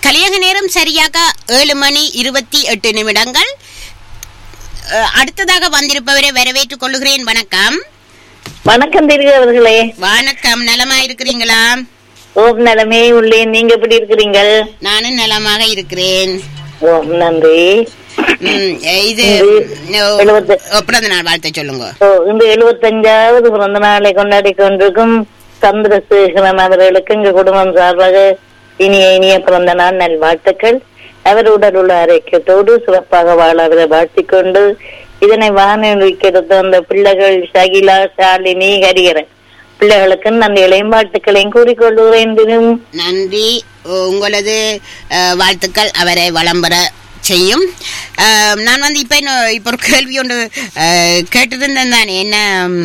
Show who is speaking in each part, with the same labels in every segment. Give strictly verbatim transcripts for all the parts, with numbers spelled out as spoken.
Speaker 1: கலியக நேரம் சரியாக ஏழு மணி இருபத்தி எட்டு நிமிடங்கள். அடுத்ததாக வந்திருப்பவரை வரவேற்றுக் கொள்ளுகிறேன். வணக்கம்.
Speaker 2: வணக்கம் அவர்களே.
Speaker 1: வணக்கம். நலமா இருக்கிறீங்களா?
Speaker 2: ஓம் நலமே உள்ளேன். நீங்க எப்படி இருக்கிறீங்கள்?
Speaker 1: நானும் நலமாக இருக்கிறேன்.
Speaker 2: ஓம் நன்றி.
Speaker 1: இது பிறந்த நாள் வாழ்த்தை சொல்லுங்க.
Speaker 2: இந்த எழுபத்தஞ்சாவது பிறந்த நாளை கொண்டாடி கொண்டிருக்கும் சந்திரசேகரன் அவர்களுக்கு எங்க குடும்பம் சார்பாக இனிய இனிய பிறந்த நாள் நல்வாழ்த்துக்கள். அவர் உடல் உள்ள ஆரோக்கியத்தோடு சிறப்பாக வாழ அவரை வாழ்த்திக்கொண்டு இதனை வானொலிக்கு எடுத்த அந்த பிள்ளைகள் ஷகிலா, ஷாலினி, ஹரிகரன் பிள்ளைகளுக்கு நன்றிகளையும் வாழ்த்துக்களையும் கூறிக்கொள்கிறேன்.
Speaker 1: நன்றி. உங்களது வாழ்த்துக்கள் அவரை வளம்பெற செய்யும். நான் வந்து இப்ப இப்ப ஒரு கேள்வி ஒன்று கேட்டிருந்தேன் தானே, என்ன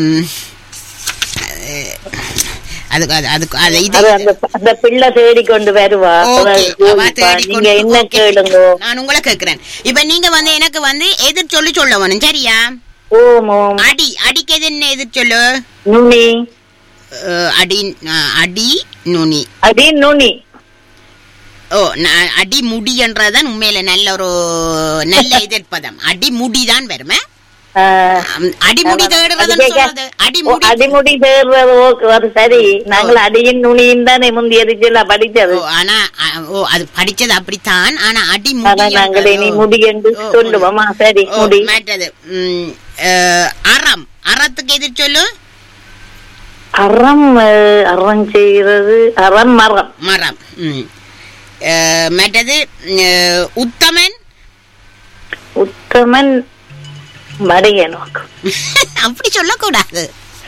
Speaker 2: அந்த பிள்ளை தேடிக்கொண்டு வருவா. என்ன கேளுங்க,
Speaker 1: நான் உங்களை கேட்கிறேன். இப்ப நீங்க வந்து எனக்கு வந்து எதிர் சொல்லி சொல்ல வேணும், சரியா? அடி அடிக்கு எது என்ன எதிர் சொல்லு?
Speaker 2: நுனி.
Speaker 1: அடி அடி நுனி.
Speaker 2: அடி நுனி.
Speaker 1: ஓ, அடி முடி என்றதான் உண்மையில நல்ல ஒரு நல்ல எதிர்ப்பதம். அடிமுடி தான் வருமே. அடிமுடி தேடுறது
Speaker 2: அடிமுடி தேடுறது சரி. நாங்கள் அடியின் நுனியின் தானே முந்தியது படிச்சது.
Speaker 1: ஆனா ஓ அது படிச்சது அப்படித்தான். ஆனா அடிமுடி
Speaker 2: நாங்களே நீ முடி என்று சொல்லுவோமா? சரி. முடி
Speaker 1: மாற்றது. அறம். அறத்துக்கு எது சொல்லு?
Speaker 2: அறம். அறம் செய்யறது அறம் மரம்.
Speaker 1: மரம். மற்றது உத்தமன்.
Speaker 2: உத்தமன் மடைய நோக்கம்.
Speaker 1: அப்படி சொல்லக்கூடாது.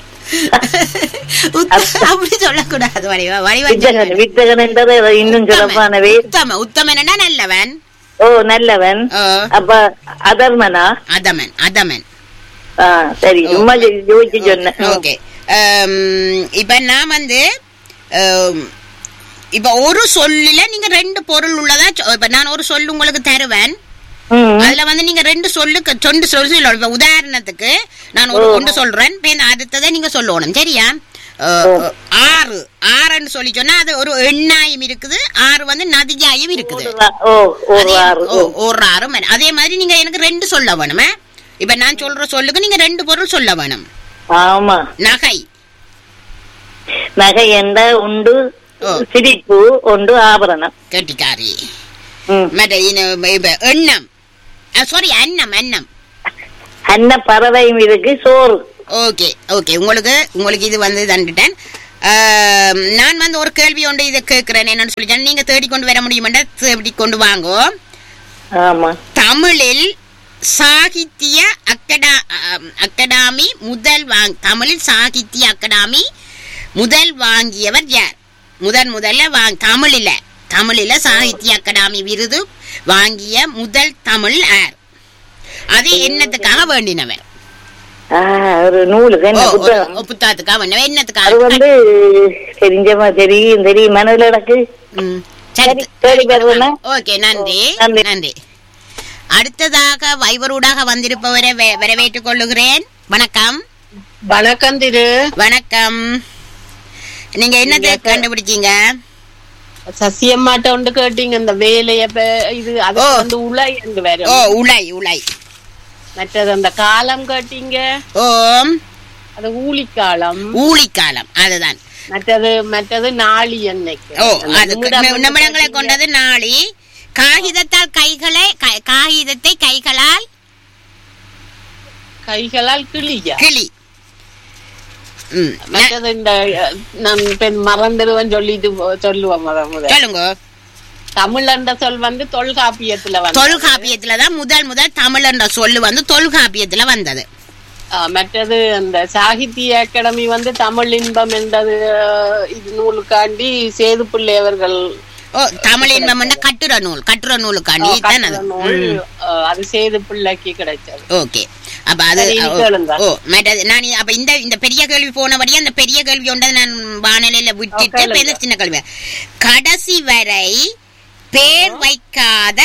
Speaker 1: அப்படி சொல்லக்கூடாது.
Speaker 2: வித்தகன் என்றது இன்னும் சிறப்பானவே.
Speaker 1: உத்தம உத்தமன் நல்லவன்.
Speaker 2: ஓ, நல்லவன். அப்ப அதர்மனா?
Speaker 1: அதமன். அதமன்.
Speaker 2: சரி, சும்மா யோசிச்சு சொன்னேன்.
Speaker 1: ஓகே. இப்ப நான் வந்து இப்ப ஒரு சொல்லுல நீங்க ரெண்டு பொருள் உள்ளதா. இப்ப நான் ஒரு சொல்லு உங்களுக்கு தருவேன். அதுல வந்து நீங்க ரெண்டு சொல்லு சொண்டு சொல்லு. இப்ப உதாரணத்துக்கு நான் ஒரு ஒன்று சொல்றேன், அடுத்ததை நீங்க சொல்லணும், சரியா? ஆறு. ஆறுன்னு சொல்லி சொன்னா அது ஒரு எண்ணாயும் இருக்குது, ஆறு வந்து நதியாயும் இருக்குது. ஒரு ஆறு. அதே மாதிரி நீங்க எனக்கு ரெண்டு சொல்ல வேணுமே. இப்ப நான் சொல்ற சொல்லுக்கு நீங்க ரெண்டு பொருள் சொல்ல வேணும்.
Speaker 2: ஆமா.
Speaker 1: நகை.
Speaker 2: நகை என்ற உண்டு, சிரிப்பு உண்டு, ஆபரணம்.
Speaker 1: கெட்டிக்காரி. எண்ணம். சாரி, அன்னம். அன்னம்.
Speaker 2: அன்ன பறவையும் இருக்கு, சோறு.
Speaker 1: Okay okay. உங்களுக்கு உங்களுக்கு இது வந்து தந்துட்டேன். நான் வந்து ஒரு கேள்வி ஒன்று இதை கேட்கிறேன். என்னன்னு சொல்லிட்டேன், நீங்க தேடிக்கொண்டு வர முடியுமெண்டா தேடி கொண்டு வாங்கோ.
Speaker 2: ஆமா.
Speaker 1: தமிழில் சாகித்ய அக்கடா அகாடமி முதல் வாங் தமிழில் சாகித்ய அகாடமி முதல் வாங்கியவர் யார்? முதன் முதல்ல வாங் தமிழில தமிழில சாகித்ய அகாடமி விருது வாங்கிய முதல் தமிழ் யார்? அது என்னத்துக்காக வேண்டினவர்?
Speaker 2: ஒரு நூலுக்கு
Speaker 1: புத்தகத்துக்காக வேண்டினவர். என்னத்துக்காக?
Speaker 2: அது வந்து தெரிஞ்சமா தெரியும் தெரியும் மனதில் எனக்கு.
Speaker 1: ஓகே, நன்றி நன்றி. அடுத்ததாக வைவரூடாக வந்திருப்பவரை வரவேற்றுக் கொள்ளுகிறேன். வணக்கம்.
Speaker 3: வணக்கம் திரு.
Speaker 1: வணக்கம். நீங்க என்னத்தை கண்டுபிடிச்சீங்க?
Speaker 3: சசியம்மாட்ட ஒன்று கேட்டீங்க இந்த வேலைய. இது அது வந்து உலை என்று வேற.
Speaker 1: ஓ, உலை உலை.
Speaker 3: மற்றது அந்த காலம் கேட்டீங்க.
Speaker 1: ஓம்.
Speaker 3: அது ஊழிக்காலம்.
Speaker 1: ஊழிக்காலம் அதுதான்.
Speaker 3: மற்றது மற்றது நாளி என்னைக்கு.
Speaker 1: ஓ, அது நிமிடங்களை கொண்டது நாளி. காகிதத்தால் கைகளை காகிதத்தை கைகளால்
Speaker 3: கைகளால் கிளியா
Speaker 1: கிளி.
Speaker 3: மற்றது இந்த நான் பெண் மறந்துடுவேன் சொல்லிட்டு சொல்லுவோம்.
Speaker 1: சொல்லுங்க.
Speaker 3: தமிழ் என்ற சொல் வந்து தொல்காப்பியத்துல வந்து
Speaker 1: தொல்காப்பியத்துலதான் முதல் முதல் தமிழ் என்ற சொல்லு வந்து தொல்காப்பியத்துல வந்தது.
Speaker 3: மற்றது அந்த சாகித்ய அகாடமி வந்து தமிழ் இன்பம் என்றது இது நூலுக்காண்டி சேது பிள்ளை அவர்கள்.
Speaker 1: ஓ, தமிழ் இன்பம் கட்டுர நூல். கட்டுர நூலுக்காண்டி
Speaker 3: அது சேது பிள்ளைக்கு கிடைச்சது.
Speaker 1: ஓகே. அப்ப அது ஓ நான் அப்ப இந்த இந்த பெரிய கேள்வி போனபடியே அந்த பெரிய கேள்வி ஒன்றை நான் வானிலையில விட்டுட்டு சின்ன கேள்வி. கடைசி வரை பேர் வைக்காத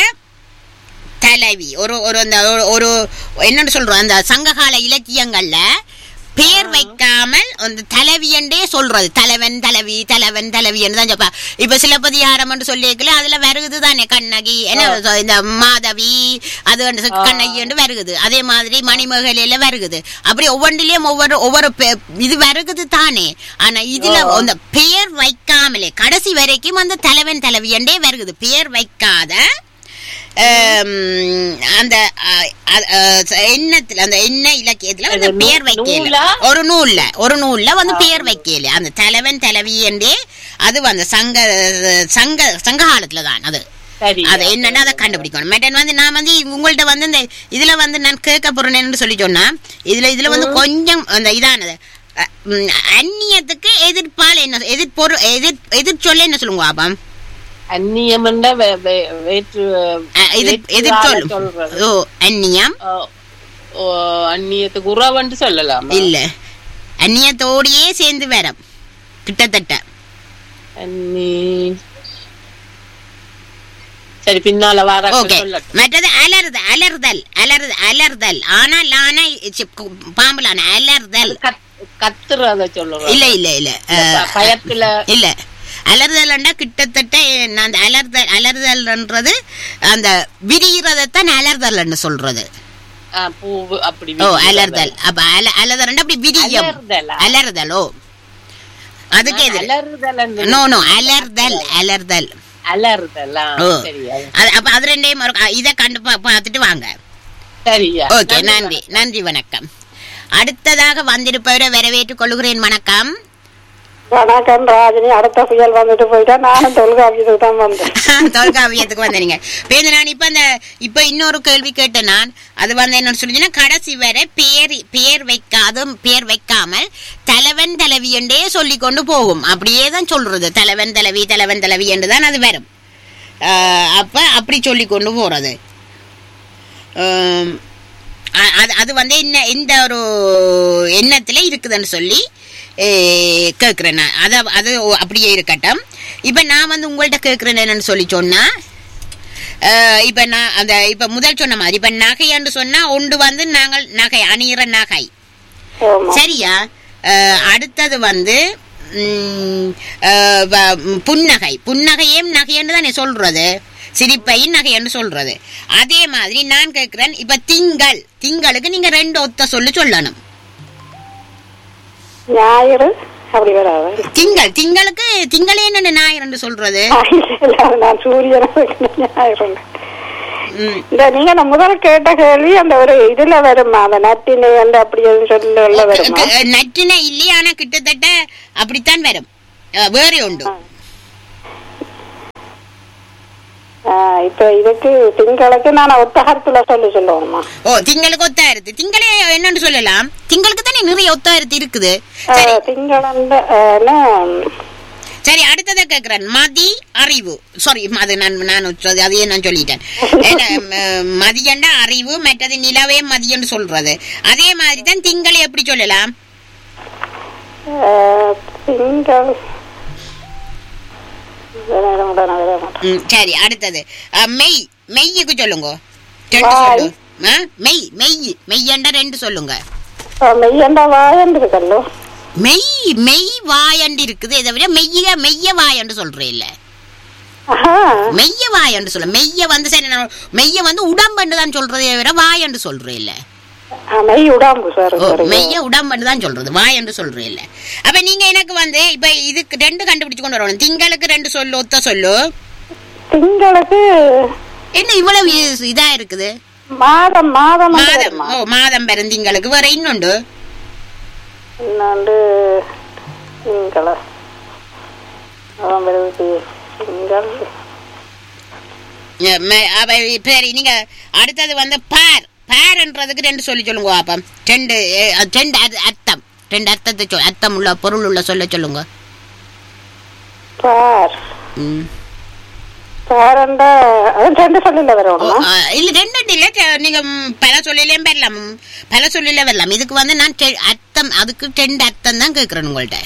Speaker 1: தலைவி. ஒரு ஒரு அந்த ஒரு என்னன்னு சொல்றோம், அந்த சங்ககால இலக்கியங்கள்ல பேர் வைக்காமல் அந்த தலைவியண்டே சொல்றது, தலைவன் தலைவி தலைவன் தலைவின்னு தான் சொல்ப்பா. இப்ப சிலப்பதிகாரம் என்று சொல்லிக்கல அதுல வருகுது தானே கண்ணகி, என்ன இந்த மாதவி அது கண்ணகி என்று வருகுது. அதே மாதிரி மணிமகளில வருகுது. அப்படி ஒவ்வொன்றிலயும் ஒவ்வொரு ஒவ்வொரு இது வருகுது தானே. ஆனா இதுல அந்த பெயர் வைக்காமலே கடைசி வரைக்கும் அந்த தலைவன் தலைவியண்டே வருகுது. பெயர் வைக்காத அந்த எண்ணத்துல அந்த எண்ண இலக்கியத்துல வந்து பேர் வைக்கல, ஒரு நூல்ல ஒரு நூல்ல வந்து பேர் வைக்கல. அந்த தலைவன் தலைவி என்றே அது வந்து சங்க சங்க சங்க காலத்துலதான் அது அது என்னன்னா அதை கண்டுபிடிக்கணும். மேட்டன் வந்து நான் வந்து உங்கள்ட்ட வந்து இந்த இதுல வந்து நான் கேட்க போறேன்னு சொல்லி சொன்னா இதுல இதுல வந்து கொஞ்சம் அந்த இதானது அந்நியத்துக்கு எதிர்ப்பால் என்ன எதிர்ப்பொரு எதிர் எதிர் சொல்ல என்ன சொல்லுங்க ஆபாம்?
Speaker 3: அந்நியம் அந்நியத்துக்கு உறவுன்னு சொல்லலாம்.
Speaker 1: இல்ல அந்நியத்தோடையே சேர்ந்து வர கிட்டத்தட்ட
Speaker 3: அந்நி சரி பின்னால வர.
Speaker 1: மற்றது அலறுதல் அலறுதல் அலறுதல் அலறுதல் ஆனா லானா பாம்புலான அலறுதல்
Speaker 3: கத்துறத சொல்லுவோம்.
Speaker 1: இல்ல இல்ல இல்ல
Speaker 3: பயத்துல இல்ல
Speaker 1: அலறுதல்னா கிட்டத்தட்ட அந்த அலறுதல் அலறுதல்ன்றது அந்த விரிகிறதான் அலறுதல்னு சொல்றது. ஓ அலறுதல் அப்ப அலறுதல் அப்படி விரியம் அலறுதல். ஓ அதுக்கு நோ நோ அலறுதல் அலறுதல்
Speaker 3: அலறுதல்.
Speaker 1: அப்ப அது ரெண்டையும் இதை கண்டு பார்த்துட்டு வாங்க. ஓகே நன்றி நன்றி வணக்கம். அடுத்ததாக வந்திருப்பவரை வரவேற்றுக் கொள்கிறேன். வணக்கம்.
Speaker 4: வணக்கம் ராஜினி. அடுத்த புயல் வந்துட்டு போயிட்டா நானும் தொல்காப்பியத்துக்கு தான் வந்தேன்.
Speaker 1: தொல்காப்பியத்துக்கு வந்தீங்க. நான் இப்ப அந்த இப்ப இன்னொரு கேள்வி கேட்டேன் நான். அது வந்து என்ன சொல்லுச்சுன்னா கடைசி வரை பேர் பேர் வைக்காதும் பேர் வைக்காமல் தலைவன் தலைவி என்றே சொல்லி கொண்டு போகும். அப்படியே தான் சொல்றது. தலைவன் தலைவி தலைவன் தலைவி என்று தான் அது வரும். அப்ப அப்படி சொல்லி கொண்டு போறது. அது அது வந்து என்ன இந்த ஒரு எண்ணத்துல இருக்குதுன்னு சொல்லி கேட்கிறேன். அத அது அப்படியே இருக்கட்டும். இப்ப நான் வந்து உங்கள்ட்ட கேட்கிறேன் என்னன்னு சொல்லி சொன்னா இப்ப நான் அந்த இப்ப முதல் சொன்ன மாதிரி இப்ப நகை என்று சொன்னா ஒன்று வந்து நாங்கள் நகை அணிகிற நகை சரியா. அடுத்தது வந்து புன்னகை புன்னகையும் நகைன்னு தானே சொல்றது, சிரிப்பையும் நகை என்று சொல்றது. அதே மாதிரி நான் கேட்கிறேன் இப்ப திங்கள் திங்களுக்கு நீங்க ரெண்டு ஒத்த சொல்லு சொல்லணும்.
Speaker 4: ஞாயிறு அப்படி வராது.
Speaker 1: திங்கள் திங்களுக்கு திங்களே என்ன ஞாயிறு சொல்றது?
Speaker 4: நான் சூரியன் ஞாயிறு. இந்த நீங்க அந்த முதல் கேட்ட கேள்வி அந்த ஒரு இதுல வருமா அந்த நட்டினை அந்த அப்படி சொல்ல வருமா?
Speaker 1: நட்டினை இல்லையா, ஆனா கிட்டத்தட்ட அப்படித்தான் வரும். வேற உண்டு.
Speaker 4: இப்ப இதுக்கு திங்களுக்கு நான் ஒத்தாயிரத்துல சொல்லி சொல்லுவோமா?
Speaker 1: ஓ திங்களுக்கு ஒத்தாயிரத்து. திங்களே என்னன்னு சொல்லலாம். திங்களுக்கு தானே நிறைய ஒத்தாயிரத்து இருக்குது. சரி அடுத்ததை கேக்குறேன். மதி அறிவு சாரி அது நான் நான் அதையே நான் சொல்லிட்டேன். மதியண்டா அறிவு, மற்றது நிலவே மதியன்னு சொல்றது. அதே மாதிரிதான் திங்களை எப்படி சொல்லலாம்?
Speaker 4: திங்கள்.
Speaker 1: சரி அடுத்தது மெய் மெய்யுக்கு சொல்லுங்க. மெய் மெய் மெய்யண்டா ரெண்டு சொல்லுங்க. மெய் மெய் வாயண்டு இருக்குது. இதை விட மெய்ய மெய்ய வாயண்டு சொல்றேன் இல்ல, மெய்ய வாயண்டு சொல்ல. மெய்ய வந்து சரி மெய்ய வந்து உடம்பு தான் சொல்றதே விட வாயண்டு சொல்றேன் இல்ல. மெய்ய உடம்பு தான் சொல்றது, வாய் என்று சொல்றேன் இல்ல. அப்ப நீங்க எனக்கு வந்து இப்ப இதுக்கு ரெண்டு கண்டுபிடிச்சு கொண்டு வரணும். திங்களுக்கு ரெண்டு சொல்லு ஒத்த சொல்லு.
Speaker 4: திங்களுக்கு
Speaker 1: என்ன இவ்வளவு இதா இருக்குது?
Speaker 4: மாதம் மாதம்
Speaker 1: மாதம் ஓ மாதம் பெரும் திங்களுக்கு. வேற இன்னொண்டு
Speaker 4: இன்னொன்று திங்கள
Speaker 1: சரி. நீங்க அடுத்தது வந்து பார் பார்ன்றதுக்கு ரெண்டு சொல்லி சொல்லுங்க பாப்பா. ரெண்டு ரெண்டு அர்த்தம் ரெண்டு அர்த்தத்தை சொல் அர்த்தம் உள்ள பொருள் உள்ள சொல்ல சொல்லுங்க.
Speaker 4: பார் பாரண்டா ரெண்டு சொல்லில வரணும்.
Speaker 1: இல்ல ரெண்டு இல்ல நீங்க பல சொல்லிலே வரலாம், பல சொல்லில வரலாம். இதுக்கு வந்து நான் அர்த்தம் அதுக்கு ரெண்டு அர்த்தம் தான் கேக்குறேன் உங்கள்ட்ட.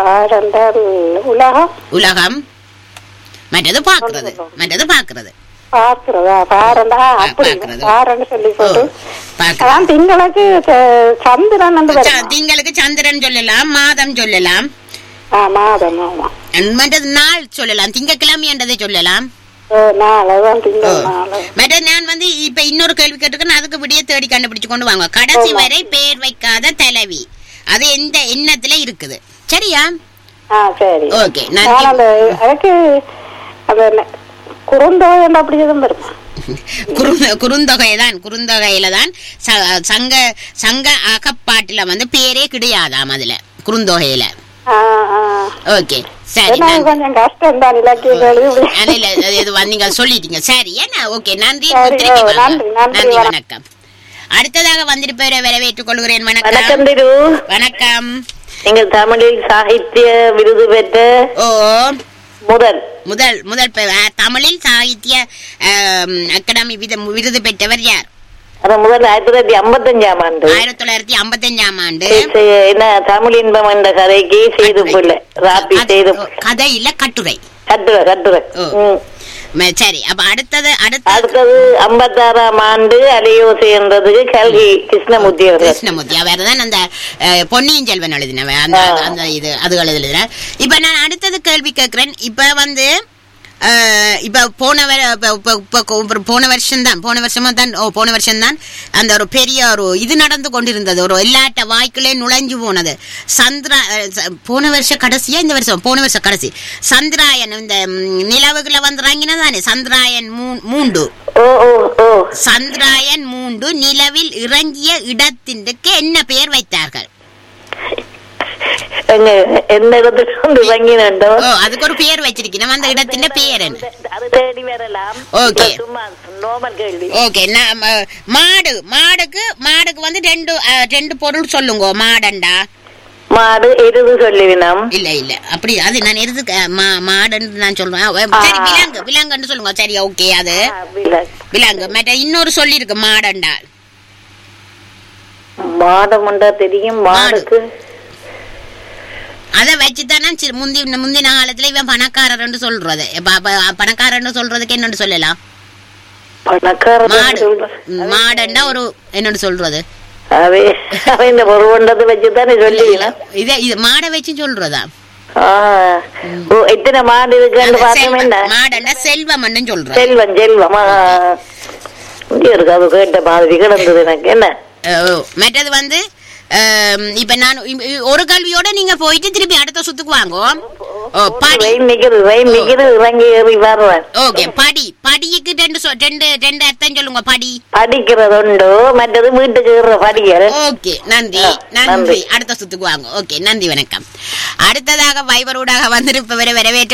Speaker 4: பாரண்டா உலகம்
Speaker 1: உலகம் மற்றது பாக்குறது மற்றது பாக்குறது
Speaker 4: பாக்குறதா பாரண்டா அப்படி
Speaker 1: பாக்குறது.
Speaker 4: பாரன்னு சொல்லி போட்டு
Speaker 1: பாக்குறது.
Speaker 4: அதான் திங்களுக்கு ச- சந்திரன் என்று
Speaker 1: ச-
Speaker 4: வருமா?
Speaker 1: திங்களுக்கு சந்திரன் சொல்லலாம், மாதம் சொல்லலாம்,
Speaker 4: ஆ, மாதம் ஆமா.
Speaker 1: மற்றது நாள் சொல்லலாம், திங்கக்கிழமை என்றதை சொல்லலாம்.
Speaker 4: ஓ, நாள் அதான் திங்கள் நாள்.
Speaker 1: மற்ற நான் வந்து இப்ப இன்னொரு கேள்வி கேட்டிருக்கேன், அதுக்கு விடிய தேடி கண்டுபிடிச்சு கொண்டு வாங்க. கடைசி வரை பேர் வைக்காத தலைவி, அது எந்த எண்ணத்துல இருக்குது, சரியா?
Speaker 4: ஆ சரி.
Speaker 1: ஓகே,
Speaker 4: நான்
Speaker 1: நன்றி.
Speaker 4: அந்த எனக்கு அந்த ந- குறுந்தொகை என்று அப்படி எதுவும் வருமா?
Speaker 1: குறுந்த- குறுந்தொகைதான், குறுந்தொகையில தான் ச- சங்க சங்க அகப்பாட்டுல வந்து பேரே கிடையாதாம் அதுல, குறுந்தொகையில.
Speaker 4: ஆ, ஆ.
Speaker 1: ஓகே, சரி.
Speaker 4: ஏன்னா
Speaker 1: நன்றி.
Speaker 4: கொஞ்சம் கஷ்டம் தான் இலக்கியங்கள் இப்படி.
Speaker 1: இல்ல, இல்ல, அது இது வந்து நீங்க சொல்லிட்டீங்க, சரி. என்ன, ஓகே, நன்றி.
Speaker 4: சரி,
Speaker 1: திருப்பி
Speaker 4: ஓ,
Speaker 1: வாங்க.
Speaker 4: நன்றி, நன்றி,
Speaker 1: நன்றி,
Speaker 4: வணக்கம்.
Speaker 1: வணக்கம். அடுத்ததாக வந்திருப்பவரை வரவேற்றுக் கொள்கிறேன். வணக்கம்.
Speaker 2: வணக்கம் திரு.
Speaker 1: வணக்கம்.
Speaker 2: நீங்கள் தமிழில் சாகித்ய விருது பெற்ற
Speaker 1: ஓ,
Speaker 2: முதல்
Speaker 1: முதல் முதல் பெ- அஹ், தமிழில் சாகித்ய ஆம், அகாடமி வித- விருது பெற்றவர் யார்?
Speaker 2: அது முதல் ஆயிரத்தி தொள்ளாயிரத்தி ஐம்பத்தஞ்சாம் ஆண்டு
Speaker 1: ஆயிரத்தி தொள்ளாயிரத்தி ஐம்பத்தி அஞ்சாம் ஆண்டு.
Speaker 2: சே- என்ன தமிழ் இன்பம் என்ற கதைக்கு செய்து பிள்ளை ராபி செய்து
Speaker 1: கதை இல்ல, கட்டுரை.
Speaker 2: கட்டுரை கட்டுரை
Speaker 1: ஓ.
Speaker 2: ம்.
Speaker 1: ம- சரி, அப்ப அடுத்தது அடுத்த
Speaker 2: அடுத்தது ஐம்பத்தாறாம் ஆண்டு அலையோசை என்றதுக்கு கல்கி கிருஷ்ணமூர்த்தி அவர்கள்.
Speaker 1: கிருஷ்ணமூர்த்தி அவர் தான் அந்த அஹ், பொன்னியின் செல்வன் எழுதினவ, அந்த
Speaker 2: ஆ.
Speaker 1: அந்த இது அதுகள் எழுதின. இப்ப நான் அடுத்தது கேள்வி கேட்கிறேன். இப்ப வந்து அஹ், இப்ப போன வர- இப்ப- இப்ப- இப்ப ஒரு போன வருஷம் தான் போன வருஷமா தான் ஓ போன வருஷம் தான் அந்த ஒரு பெரிய ஒரு இது நடந்து கொண்டிருந்தது, ஒரு எல்லாட்ட வாய்க்குள்ளே நுழைஞ்சு போனது. சந்திரா அஹ், ச- போன வருஷம் கடைசியா இந்த வருஷம் போன வருஷம் கடைசி சந்திராயன் இந்த ம், நிலவுகளை வந்து இறங்கினதானே சந்திராயன் மூ- மூண்டு
Speaker 2: ஓ ஓ ஓ
Speaker 1: சந்திராயன் மூண்டு நிலவில் இறங்கிய இடத்திற்கு என்ன பெயர் வைத்தார்கள்?
Speaker 2: எங்க எந்த இடத்துல கொண்டு வாங்கினோ
Speaker 1: ஓ, அதுக்கு ஒரு பெயர் வச்சிருக்கணும், அந்த இடத்தின் பெயர் என்ன?
Speaker 2: அது தேடி வரலாம்.
Speaker 1: ஓகே.
Speaker 2: இப்ப சும்மா நோமல் கேள்வி.
Speaker 1: ஓகே, நான் ம- மாடு மாடுக்கு மாடுக்கு வந்து ரெண்டு அஹ், ரெண்டு பொருள் சொல்லுங்க. மாடண்டா
Speaker 2: மாடு எருது சொல்லுவினம்.
Speaker 1: இல்ல இல்ல அப்படி அது நான் எது மாடுன்னு நான் சொல்றேன். அஹ், சரி, விலங்கு விலங்குன்னு சொல்லுங்க. சரி, ஓகே, அது விலங்கு. மற்ற இன்னொரு சொல்லி இருக்கு மாடண்டா.
Speaker 2: மாடமண்டா தெரியும் மாடுக்கு.
Speaker 1: அதை வச்சுதானே சி- முந்தி முந்தின காலத்துல இவன் பணக்காரர்ன்னு சொல்றது. இப்ப- அப்ப பணக்காரன்னு சொல்றதுக்கு என்னன்னு சொல்லலாம்?
Speaker 2: பணக்காரன்
Speaker 1: மாடு
Speaker 2: சொல்றேன்.
Speaker 1: ம், மாடுன்னா ஒரு என்னன்னு சொல்றது?
Speaker 2: அவே அவன் இந்த ஒரு ஒன்றத்தை வச்சுதானே சொல்லுவீனம்.
Speaker 1: இத இது மாடை வச்சு சொல்றதா?
Speaker 2: ஆ. ஓ, எத்தனை மாடு இருக்குன்னு பார்த்தோம். என்ன
Speaker 1: மாடண்டா செல்வம்னு சொல்றது.
Speaker 2: செல்வம் செல்வம். ஆ. இங்க இருக்கு, அது கேட்ட மாதிரி கிடந்தது எனக்கு. என்ன
Speaker 1: அஹ், மற்றது வந்து அஹ், இப்ப நான் இ- இ- ஒரு கல்வியோட நீங்க போயிட்டு திருப்பி அடுத்த சுத்துக்கு வாங்க. ஓ, படி.
Speaker 2: ரயில் நிக்குது ரயில் நிக்குது இறங்கி ஏறி வருவேன்.
Speaker 1: ஓகே, படி. படிக்கு ரெண்டு சொ- ரெண்டு ரெண்டு அர்த்தம் சொல்லுங்க. படி.
Speaker 2: படிக்கிறது உண்டு, மற்றது வீட்டுக்கு ஏறுற படிகள்.
Speaker 1: ஓகே, நன்றி
Speaker 2: ஆ,
Speaker 1: நன்றி.
Speaker 2: நன்றி.
Speaker 1: அடுத்த சுத்துக்கு வாங்க. ஓகே, நன்றி, வணக்கம். அடுத்ததாக வைபரோடாக வந்திருப்பவரை வரவேற்று